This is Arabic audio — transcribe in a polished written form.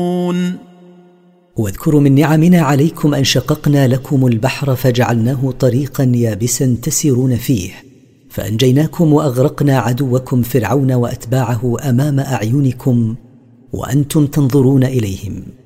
واذكروا من نعمنا عليكم أن شققنا لكم البحر فجعلناه طريقا يابسا تسيرون فيه، فأنجيناكم وأغرقنا عدوكم فرعون وأتباعه أمام أعينكم وأنتم تنظرون إليهم.